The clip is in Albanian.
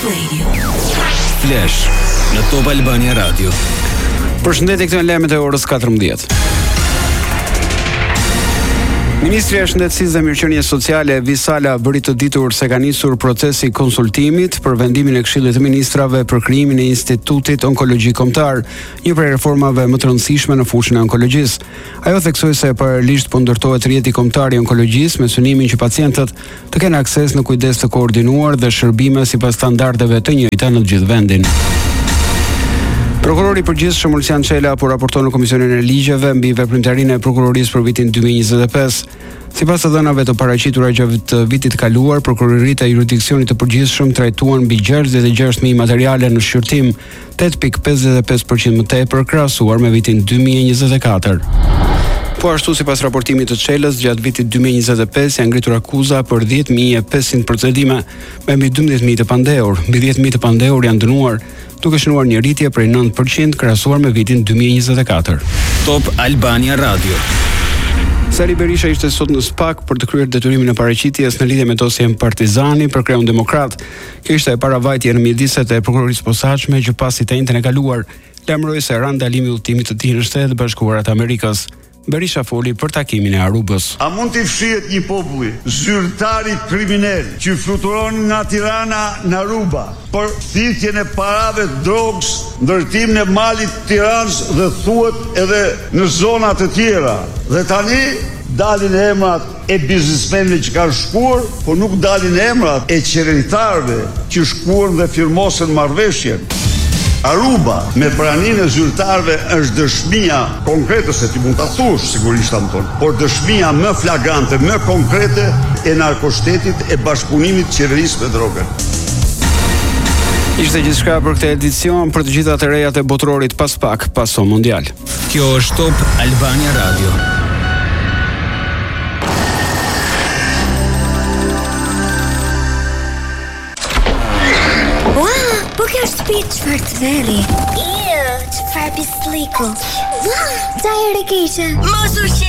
Radio. Flash në Top Albania Radio. Përshëndetje, këto janë lajmet e orës 14. Ministri e Shëndetësisë dhe Mirëqenies Sociale Visala bëri të ditur se ka nisur procesi konsultimit për vendimin e Këshillit të Ministrave për krijimin e Institutit Onkologjik Kombëtar, një prej reformave më të rëndësishme në fushën e onkologjisë. Ajo theksoi se paralelisht po ndërtohet rrjeti kombëtar i onkologjisë me synimin që pacientët të kenë akses në kujdes të koordinuar dhe shërbime sipas standardeve të njëjta në të gjithë vendin. Prokurori i përgjithshëm Ulsian Çela po raporton në Komisionin e Ligjeve mbi veprimtarinë e prokurorisë për vitin 2025. Sipas të dhënave të paraqitura gjatë vitit të kaluar, prokuroritë e jurisdiksionit të përgjithshëm trajtuan mbi 66.000 materiale në shqyrtim, 8.55% më tepër krahasuar me vitin 2024. Po ashtu, sipas raportimit të Çelës, gjatë vitit 2025 janë ngritur akuza për 10.500 procedime me mbi 12.000 të pandehur. Mbi 10.000 të pandehur janë dënuar, duke shënuar një rritje prej 9% krahasuar me vitin 2024. Top Albania Radio. Sali Berisha ishte sot në SPAK për të kryer detyrimin e paraqitjes në lidhje me dosjen Partizani për Kreun Demokrat. Kjo ishte e paravajtje në mjediset e prokurorisë posaçme që pasi të njëjtën e kaluar lajmëroi se ran dalimi i udhëtimit të tij në Shtetet Bashkuara të Amerikës. Berisha foli për takimin e Arubës. A mund të fshihet një populli zyrtari kriminal që fluturon nga Tirana në Aruba për thithjen e parave drogës, ndërtimin e malit të Tiranës dhe thuhet edhe në zona të tjera. Dhe tani dalin emrat e biznesmenëve që kanë shkuar, por nuk dalin emrat e qeveristarëve që shkuan dhe firmosën marrëveshjen. Aruba me praninë e zyrtarëve është dëshmia konkrete, se ti mund ta thush sigurisht Anton, por dëshmia më flagrante, më konkrete e narkoshtetit e bashkëpunimit të qeverisë me drogën. Ishte gjithçka për këtë edicion, për të gjitha të rejat e botrorit pas pak, paso mondial. Kjo është Top Albania Radio. Shtëpi çfarë të veri. Çfarë pisliku. Ua, çfarë keqe. Mos u